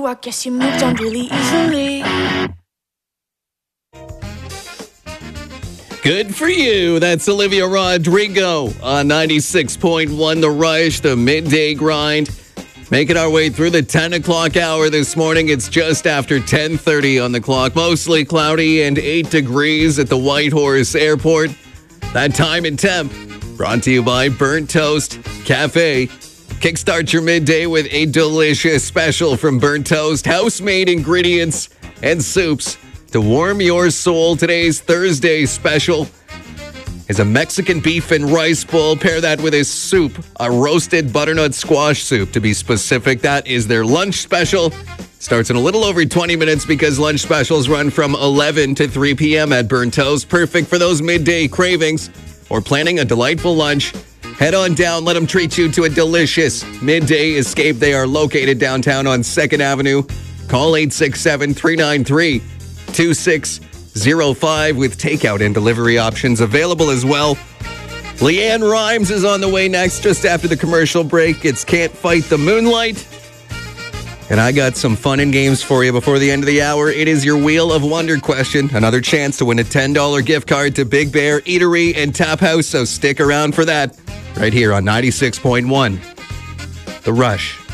I guess you moved on really easily. Good for you. That's Olivia Rodrigo on 96.1 The Rush, the midday grind. Making our way through the 10 o'clock hour this morning. It's just after 10:30 on the clock. Mostly cloudy and 8 degrees at the Whitehorse Airport. That time and temp brought to you by Burnt Toast Cafe. Kickstart your midday with a delicious special from Burnt Toast. House-made ingredients and soups to warm your soul. Today's Thursday special is a Mexican beef and rice bowl. Pair that with a soup, a roasted butternut squash soup to be specific. That is their lunch special. Starts in a little over 20 minutes because lunch specials run from 11 to 3 p.m. at Burnt Toast. Perfect for those midday cravings or planning a delightful lunch. Head on down. Let them treat you to a delicious midday escape. They are located downtown on 2nd Avenue. Call 867-393-2605 with takeout and delivery options available as well. Leanne Rimes is on the way next just after the commercial break. It's Can't Fight the Moonlight. And I got some fun and games for you before the end of the hour. It is your Wheel of Wonder question. Another chance to win a $10 gift card to Big Bear Eatery and Tap House. So stick around for that right here on 96.1 The Rush.